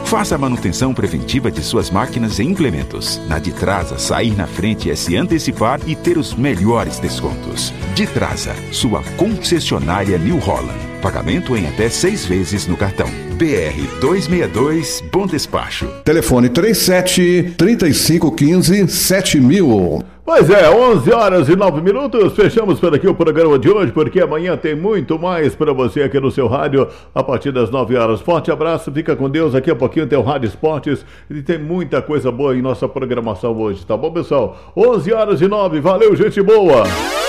Faça a manutenção preventiva de suas máquinas e implementos. Na Ditrasa, sair na frente é se antecipar e ter os melhores descontos. Ditrasa, sua concessionária New Holland. Pagamento em até 6 vezes no cartão. BR 262, Bom Despacho. Telefone 37-3515-7000. Pois é, 11h09. Fechamos por aqui o programa de hoje, porque amanhã tem muito mais para você aqui no seu rádio, a partir das 9 horas. Forte abraço, fica com Deus. Daqui a pouquinho tem o Rádio Esportes e tem muita coisa boa em nossa programação hoje, tá bom, pessoal? 11h09, valeu, gente boa!